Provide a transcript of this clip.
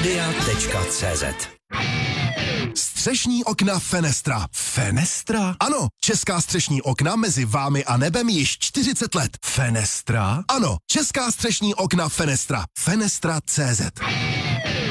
Media.cz. Střešní okna Fenestra. Fenestra? Ano, česká střešní okna mezi vámi a nebem již 40 let. Fenestra? Ano, česká střešní okna Fenestra. Fenestra.cz.